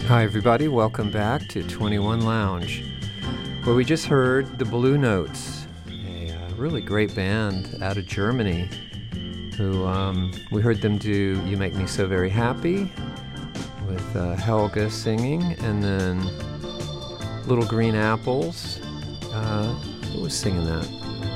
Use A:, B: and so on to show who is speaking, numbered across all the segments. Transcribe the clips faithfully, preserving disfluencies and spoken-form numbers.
A: Hi everybody, welcome back to twenty-one Lounge, where we just heard the Blue Notes, a uh, really great band out of Germany, who um, we heard them do You Make Me So Very Happy, with uh, Helga singing, and then Little Green Apples. Uh, who was singing that?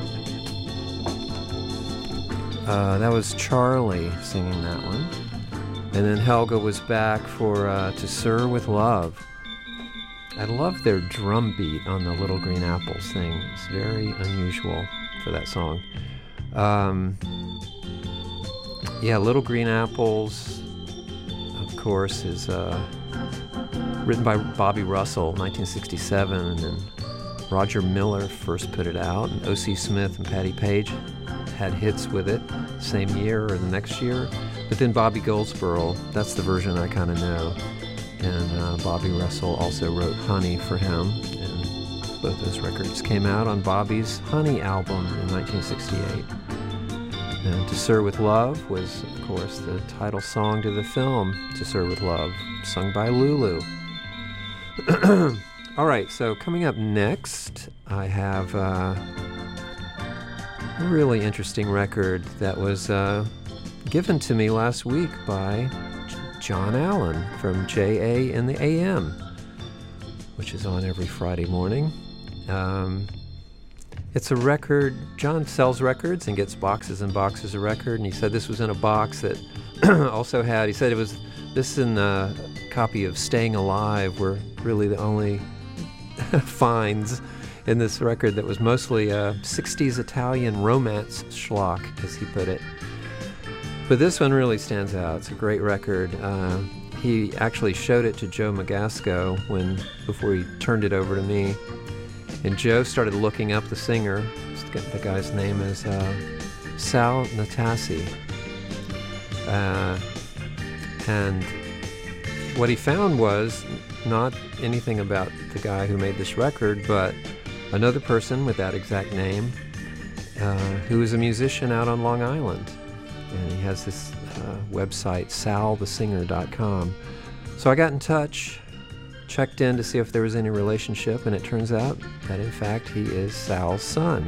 A: Uh, that was Charlie singing that one. And then Helga was back for uh, To Sir With Love. I love their drum beat on the Little Green Apples thing. It's very unusual for that song. Um, yeah, Little Green Apples, of course, is uh, written by Bobby Russell, nineteen sixty-seven, and then Roger Miller first put it out, and O C Smith and Patti Page had hits with it same year or the next year. But then Bobby Goldsboro, that's the version I kind of know. And uh, Bobby Russell also wrote Honey for him. And both those records came out on Bobby's Honey album in nineteen sixty-eight. And To Sir With Love was, of course, the title song to the film To Sir With Love, sung by Lulu. All right, so coming up next, I have uh, a really interesting record that was Uh, given to me last week by John Allen from J A in the A M, which is on every Friday morning. Um, it's a record. John sells records and gets boxes and boxes of record, and he said this was in a box that also had, he said it was, this and a copy of Staying Alive were really the only finds in this record that was mostly a sixties Italian romance schlock, as he put it. But this one really stands out. It's a great record. Uh, he actually showed it to Joe Magasco when, before he turned it over to me. And Joe started looking up the singer. The guy's name is uh, Sal Natasi. Uh, and what he found was not anything about the guy who made this record, but another person with that exact name uh, who is a musician out on Long Island. And he has this uh, website, sal the singer dot com. So I got in touch, checked in to see if there was any relationship, and it turns out that, in fact, he is Sal's son.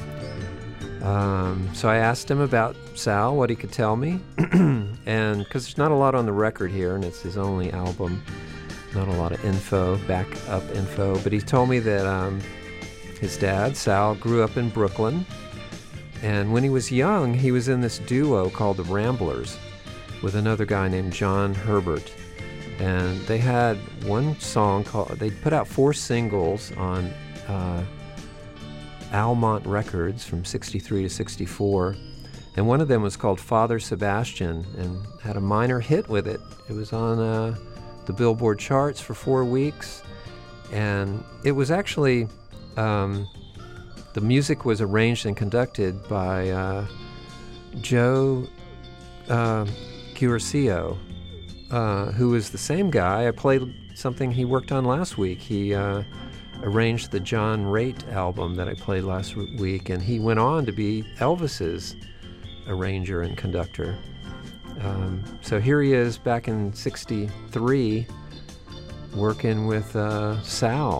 A: Um, so I asked him about Sal, what he could tell me, and because there's not a lot on the record here, and it's his only album, not a lot of info, back-up info, but he told me that um, his dad, Sal, grew up in Brooklyn. And when he was young, he was in this duo called the Ramblers with another guy named John Herbert. And they had one song called, they put out four singles on uh, Almont Records from sixty-three to sixty-four. And one of them was called Father Sebastian and had a minor hit with it. It was on uh, the Billboard charts for four weeks. And it was actually... Um, The music was arranged and conducted by uh, Joe uh, Curcio, uh, who was the same guy. I played something he worked on last week. He uh, arranged the John Raitt album that I played last week, and he went on to be Elvis's arranger and conductor. Um, so here he is back in sixty-three working with uh, Sal.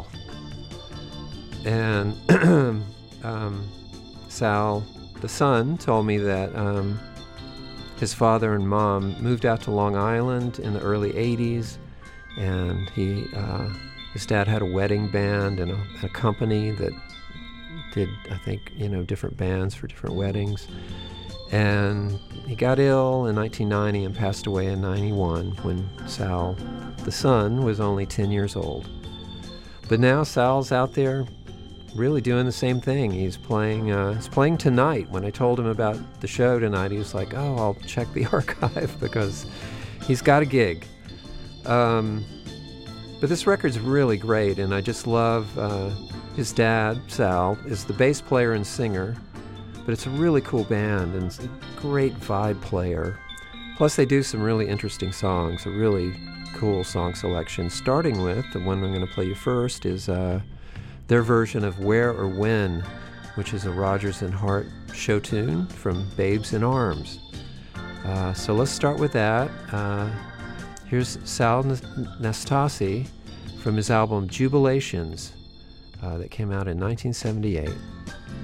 A: And Um, Sal, the son, told me that um, his father and mom moved out to Long Island in the early eighties, and he, uh, his dad had a wedding band and a, a company that did, I think, you know, different bands for different weddings. And he got ill in nineteen ninety and passed away in ninety-one when Sal, the son, was only ten years old. But now Sal's out there really doing the same thing. He's playing uh, he's playing tonight. When I told him about the show tonight, he was like, oh, I'll check the archive because he's got a gig. Um, but this record's really great, and I just love uh, his dad, Sal, is the bass player and singer, but it's a really cool band and it's a great vibe player. Plus they do some really interesting songs, a really cool song selection, starting with the one I'm going to play you first is uh, their version of Where or When, which is a Rodgers and Hart show tune from Babes in Arms. Uh, so let's start with that. Uh, Here's Sal Nastasi from his album Jubilations uh, that came out in nineteen seventy-eight.